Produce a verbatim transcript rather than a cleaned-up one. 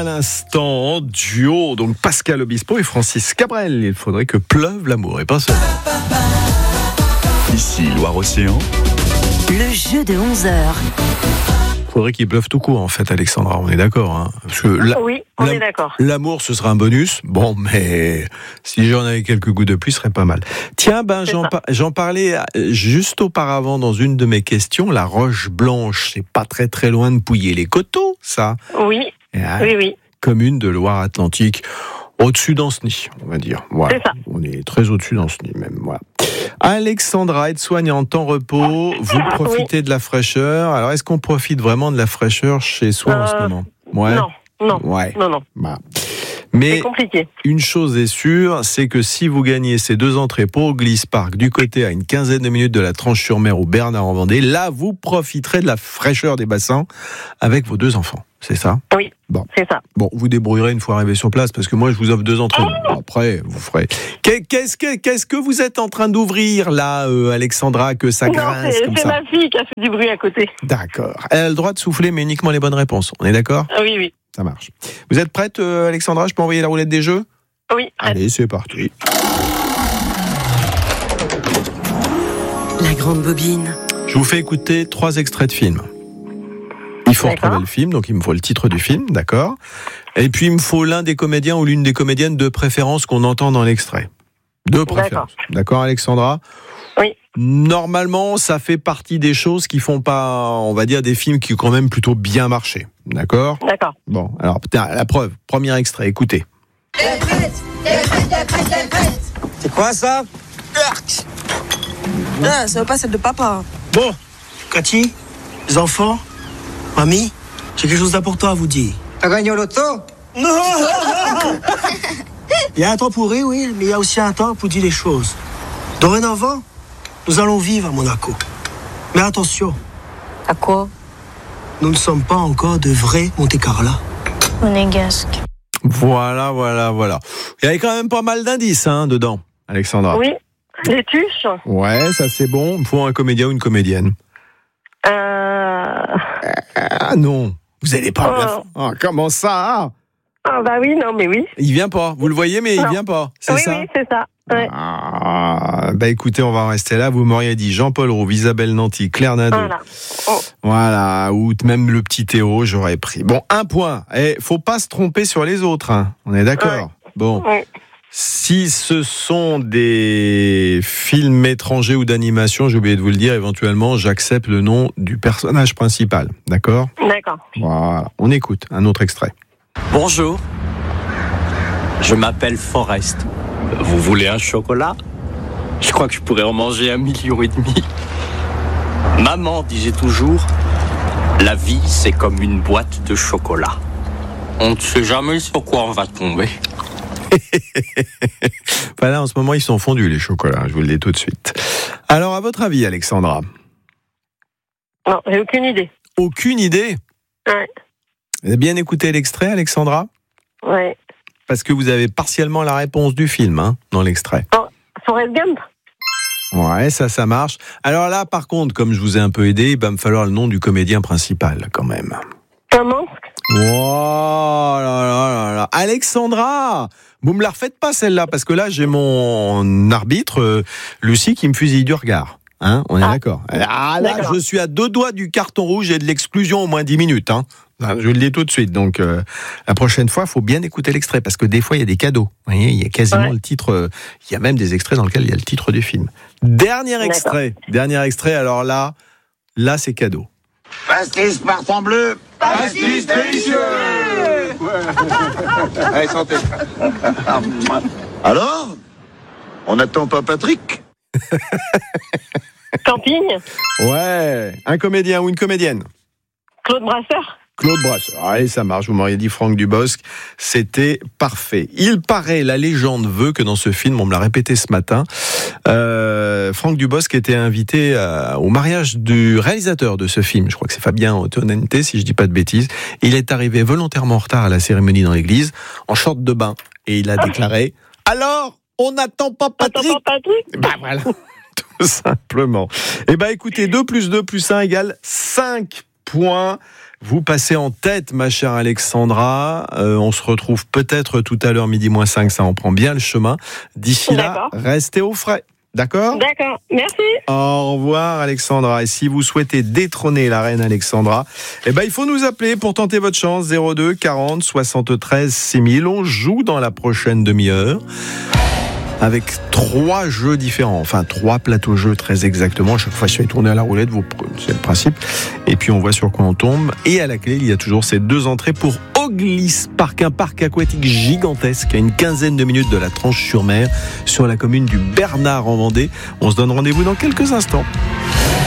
l'instant en duo, donc Pascal Obispo et Francis Cabrel. Il faudrait que pleuve l'amour et pas seulement. Ici Loire-Océan. Le jeu de onze heures. Il faudrait qu'il pleuve tout court en fait, Alexandra, on est d'accord hein. Parce que la, Oui, on la, est d'accord. L'amour ce sera un bonus, bon mais si j'en avais quelques gouttes de pluie ce serait pas mal. Tiens, ben j'en, par, j'en parlais juste auparavant dans une de mes questions, la Roche Blanche, c'est pas très très loin de Pouillé-les-Coteaux, ça. Oui, Ah, oui, oui. Commune de Loire-Atlantique, au-dessus d'Ancenis, on va dire. Voilà. C'est ça. On est très au-dessus d'Ancenis même, voilà. Alexandra, aide-soignante en repos, vous profitez oui. de la fraîcheur. Alors, est-ce qu'on profite vraiment de la fraîcheur chez soi euh, en ce moment ? Ouais. Non, non, ouais. non, non. Bah. Mais c'est compliqué. Une chose est sûre, c'est que si vous gagnez ces deux entrées pour Gliss Park, du côté à une quinzaine de minutes de la Tranche-sur-Mer ou Bernard en Vendée, là, vous profiterez de la fraîcheur des bassins avec vos deux enfants. C'est ça ? Oui, bon. C'est ça. Bon, vous débrouillerez une fois arrivé sur place, parce que moi, je vous offre deux entrées. Bon, après, vous ferez. Qu'est-ce que, qu'est-ce que vous êtes en train d'ouvrir, là, euh, Alexandra, que ça grince non, c'est, comme c'est ça ? ma fille qui a fait du bruit à côté. D'accord. Elle a le droit de souffler, mais uniquement les bonnes réponses. On est d'accord ? Oui, oui. Ça marche. Vous êtes prête, euh, Alexandra ? Je peux envoyer la roulette des jeux ? Oui. Allez, c'est parti. La grande bobine. Je vous fais écouter trois extraits de films. Il faut d'accord. retrouver le film, donc il me faut le titre du film, d'accord ? Et puis il me faut l'un des comédiens ou l'une des comédiennes de préférence qu'on entend dans l'extrait. De préférence. D'accord, d'accord Alexandra ? Oui. Normalement, ça fait partie des choses qui font pas, on va dire, des films qui ont quand même plutôt bien marché. D'accord ? D'accord. Bon, alors, putain, la preuve, premier extrait, écoutez. C'est quoi ça ? Ah, ça veut pas celle de papa. Bon, Cathy, les enfants, mamie, j'ai quelque chose d'important à vous dire. T'as gagné au loto ? Non. Il y a un temps pour rire, oui, mais il y a aussi un temps pour dire les choses. Dorénavant, nous allons vivre à Monaco. Mais attention. À quoi ? Nous ne sommes pas encore de vrais Monte-Carlo. Monégasque. Voilà, voilà, voilà. Il y avait quand même pas mal d'indices hein, dedans, Alexandra. Oui, les tuches. Ouais, ça c'est bon. Il faut un comédien ou une comédienne. Euh... Ah non, vous allez pas... Oh. Bien... Oh, comment ça ? Ah bah oui, non mais oui. Il vient pas, vous le voyez, mais non. il vient pas, c'est oui, ça ? Oui, c'est ça. Ouais. Ah, bah écoutez, on va en rester là. Vous m'auriez dit Jean-Paul Rouve, Isabelle Nanty, Claire Nadeau. Voilà. Oh. Voilà, ou même le petit Théo, j'aurais pris. Bon, un point. Et faut pas se tromper sur les autres, hein. On est d'accord ? Ouais. Bon. Ouais. Si ce sont des films étrangers ou d'animation, j'ai oublié de vous le dire, éventuellement, j'accepte le nom du personnage principal. D'accord ? D'accord. Voilà. On écoute un autre extrait. Bonjour. Je m'appelle Forrest. Vous voulez un chocolat ? Je crois que je pourrais en manger un million et demi. Maman disait toujours, la vie c'est comme une boîte de chocolat. On ne sait jamais sur quoi on va tomber. Enfin là, en ce moment, ils sont fondus, les chocolats, je vous le dis tout de suite. Alors, à votre avis, Alexandra ? Non, j'ai aucune idée. Aucune idée ? Ouais. Vous avez bien écouté l'extrait, Alexandra ? Ouais. Parce que vous avez partiellement la réponse du film, hein, dans l'extrait. Oh, Forrest Gump ? Ouais, ça, ça marche. Alors là, par contre, comme je vous ai un peu aidé, il va me falloir le nom du comédien principal, quand même. Comment ? Oh là là là là. Alexandra, vous me la refaites pas celle-là, parce que là, j'ai mon arbitre, euh, Lucie, qui me fusille du regard. Hein, on est ah. d'accord. Ah là, d'accord. Je suis à deux doigts du carton rouge et de l'exclusion au moins dix minutes. Hein. Je le dis tout de suite. Donc, euh, la prochaine fois, il faut bien écouter l'extrait, parce que des fois, il y a des cadeaux. Vous voyez, il y a quasiment ouais. le titre. Euh, il y a même des extraits dans lesquels il y a le titre du film. Dernier extrait. D'accord. Dernier extrait. Alors là, là, c'est cadeau. Pastis parfum bleu. Pastis délicieux. Ouais. Allez, santé. Alors, on n'attend pas Patrick ? Camping ? Ouais. Un comédien ou une comédienne ? Claude Brasseur ? Claude Brasseur. Allez, ça marche. Vous m'auriez dit Franck Dubosc. C'était parfait. Il paraît, la légende veut que dans ce film, on me l'a répété ce matin, euh, Franck Dubosc était invité à, au mariage du réalisateur de ce film. Je crois que c'est Fabien Otonente, si je dis pas de bêtises. Il est arrivé volontairement en retard à la cérémonie dans l'église, en short de bain. Et il a déclaré, alors, on n'attend pas Patrick. On n'attend pas Patrick. Bah voilà. Tout simplement. Eh ben, écoutez, deux plus deux plus un égale cinq points. Vous passez en tête, ma chère Alexandra. Euh, on se retrouve peut-être tout à l'heure, midi moins cinq, ça en prend bien le chemin. D'ici là, D'accord. restez au frais. D'accord ? D'accord, merci. Au revoir Alexandra. Et si vous souhaitez détrôner la reine Alexandra, eh ben, il faut nous appeler pour tenter votre chance. zéro deux quarante soixante-treize six mille. On joue dans la prochaine demi-heure avec trois jeux différents, enfin trois plateaux jeux très exactement. À chaque fois, je fais tourner à la roulette, vous, c'est le principe. Et puis on voit sur quoi on tombe. Et à la clé, il y a toujours ces deux entrées pour Oglis Park, un parc aquatique gigantesque à une quinzaine de minutes de la Tranche-sur-Mer, sur la commune du Bernard en Vendée. On se donne rendez-vous dans quelques instants.